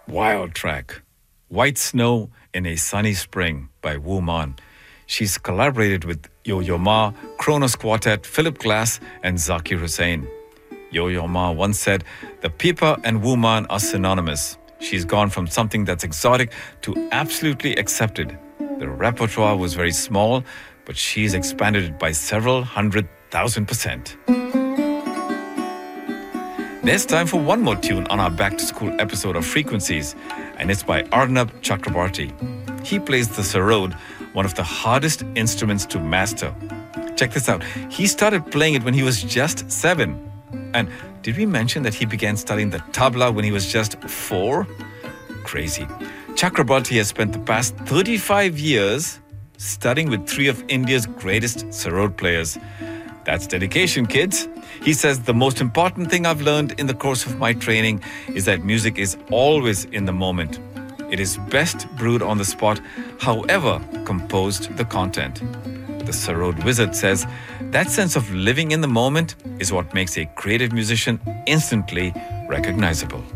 Wild track. White Snow in a Sunny Spring by Wu Man. She's collaborated with Yo-Yo Ma, Kronos Quartet, Philip Glass, and Zakir Hussain. Yo-Yo Ma once said, "The Pipa and Wu Man are synonymous. She's gone from something that's exotic to absolutely accepted. The repertoire was very small, but she's expanded it by several 100,000%. There's time for one more tune on our back-to-school episode of Frequencies, and it's by Arnab Chakrabarti. He plays the sarod, one of the hardest instruments to master. Check this out. He started playing it when he was just 7. And did we mention that he began studying the tabla when he was just 4? Crazy. Chakrabarti has spent the past 35 years studying with 3 of India's greatest sarod players. That's dedication, kids. He says, "The most important thing I've learned in the course of my training is that music is always in the moment. It is best brewed on the spot, however composed the content." The sarod wizard says, "That sense of living in the moment is what makes a creative musician instantly recognizable."